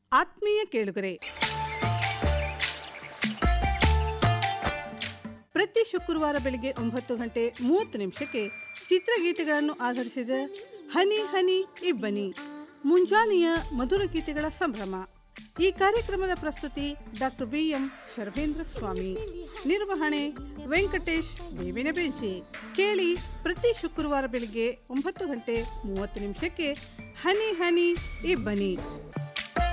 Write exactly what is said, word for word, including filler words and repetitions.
ಆತ್ಮೀಯ ಕೇಳುಗರೆ, ಪ್ರತಿ ಶುಕ್ರವಾರ ಬೆಳಿಗ್ಗೆ ಒಂಬತ್ತು ಗಂಟೆ ಮೂವತ್ತು ನಿಮಿಷಕ್ಕೆ ಚಿತ್ರಗೀತೆಗಳನ್ನು ಆಧರಿಸಿದ ಹನಿ ಹನಿ ಇಬ್ಬನಿ ಮುಂಜಾನೆಯ ಮಧುರ ಗೀತೆಗಳ ಸಂಭ್ರಮ. ಈ ಕಾರ್ಯಕ್ರಮದ ಪ್ರಸ್ತುತಿ ಡಾಕ್ಟರ್ ಬಿ ಎಂ ಶರ್ವೇಂದ್ರ ಸ್ವಾಮಿ, ನಿರ್ವಹಣೆ ವೆಂಕಟೇಶ್ ಬೇವಿನ ಬೆಂಚಿ. ಕೇಳಿ ಪ್ರತಿ ಶುಕ್ರವಾರ ಬೆಳಿಗ್ಗೆ ಒಂಬತ್ತು ಗಂಟೆ ಮೂವತ್ತು ನಿಮಿಷಕ್ಕೆ ಹನಿ ಹನಿ ಇಬ್ಬನಿ.